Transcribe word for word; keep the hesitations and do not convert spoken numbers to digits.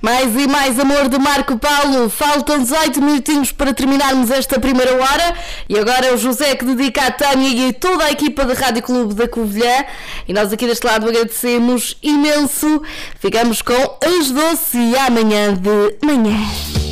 Mais e mais amor de Marco Paulo. Faltam dezoito minutinhos para terminarmos esta primeira hora. E agora é o José que dedica a Tânia e toda a equipa da Rádio Clube da Covilhã. E nós aqui deste lado agradecemos imenso. Ficamos com as doze e amanhã de manhã.